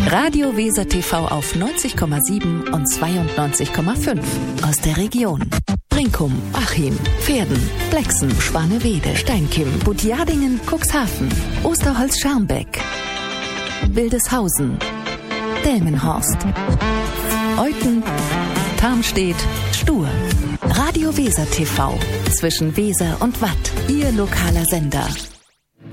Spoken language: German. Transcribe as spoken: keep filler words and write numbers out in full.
Radio Weser T V auf neunzig Komma sieben und zweiundneunzig Komma fünf aus der Region. Brinkum, Achim, Pferden, Blexen, Spanewede, Steinkim, Budjadingen, Cuxhaven, Osterholz-Scharmbeck, Wildeshausen, Delmenhorst, Euthen, Tarmstedt, Stur. Radio Weser T V zwischen Weser und Watt, Ihr lokaler Sender.